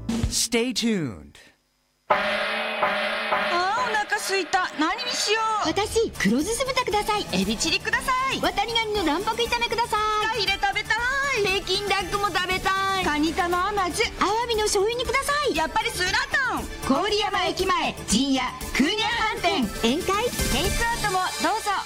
Stay tuned. お腹すいた。何にしよう。 私、黒酢酢豚ください。 エビチリください。 ワタリガニの卵白炒めくださフカヒレ食べたい。 い。北京ダックも食べたい。 カニ玉甘酢。 アワビの醤油煮ください。 やっぱりスーラータン。 郡山駅前陣屋クーニャ飯店宴会テイクアウトもどうぞ。